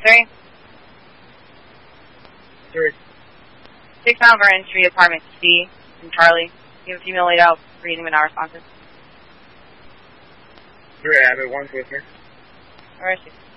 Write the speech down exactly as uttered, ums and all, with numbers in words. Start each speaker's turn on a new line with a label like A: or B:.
A: three.
B: Three.
A: Six Mile Vernon Street, apartment C, in Charlie. You have a female laid out, reading but not responsive.
B: Three, I have it. One's with me.
A: Where is she?